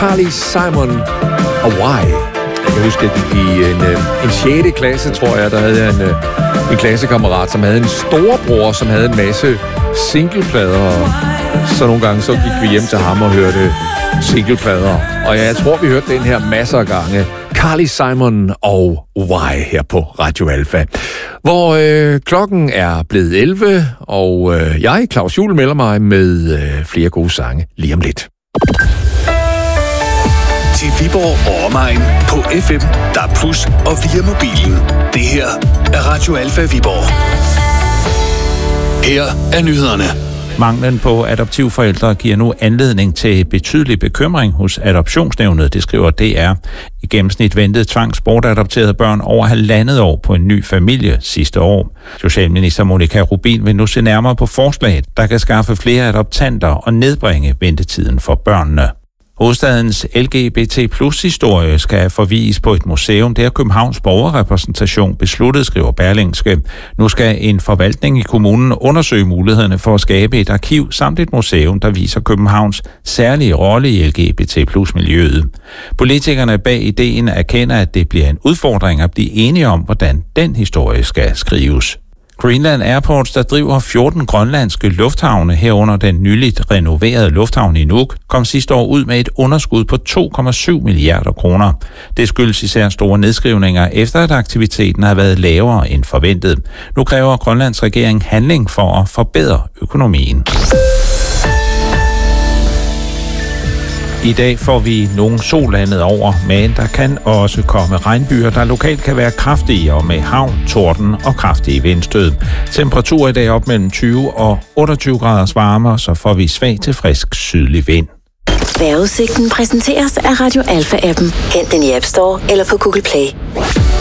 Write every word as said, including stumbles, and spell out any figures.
Carly Simon og Why. Jeg kan huske, at i en, en sjette klasse, tror jeg, der havde jeg en, en klassekammerat, som havde en storebror, som havde en masse singleplader. Så nogle gange så gik vi hjem til ham og hørte singleplader. Og ja, jeg tror, vi hørte den her masser af gange. Carly Simon og Why her på Radio Alfa. Hvor øh, klokken er blevet elleve, og øh, jeg, Claus Juhl, melder mig med øh, flere gode sange lige om lidt. Til Viborg og omegn på F M, D A B plus og via mobilen. Det her er Radio Alfa Viborg. Her er nyhederne. Manglen på adoptivforældre giver nu anledning til betydelig bekymring hos Adoptionsnævnet, det skriver D R. I gennemsnit ventede tvangsbortadopterede børn over halvandet år på en ny familie sidste år. Socialminister Monica Rubin vil nu se nærmere på forslaget, der kan skaffe flere adoptanter og nedbringe ventetiden for børnene. Hovedstadens L G B T plus historie skal forvises på et museum. Det har Københavns borgerrepræsentation besluttet, skriver Berlingske. Nu skal en forvaltning i kommunen undersøge mulighederne for at skabe et arkiv samt et museum, der viser Københavns særlige rolle i L G B T plus miljøet. Politikerne bag ideen erkender, at det bliver en udfordring at blive enige om, hvordan den historie skal skrives. Greenland Airports, der driver fjorten grønlandske lufthavne herunder den nyligt renoverede lufthavn i Nuuk, kom sidste år ud med et underskud på to komma syv milliarder kroner. Det skyldes især store nedskrivninger, efter at aktiviteten har været lavere end forventet. Nu kræver Grønlands regering handling for at forbedre økonomien. I dag får vi nogle sollandet over, men der kan også komme regnbyer, der lokalt kan være kraftige og med havn, torden og kraftige vindstød. Temperaturer i dag op mellem tyve og otteogtyve graders varme, så får vi svag til frisk sydlig vind. Vejrudsigten præsenteres af Radio Alfa-appen. Hent den i App Store eller på Google Play.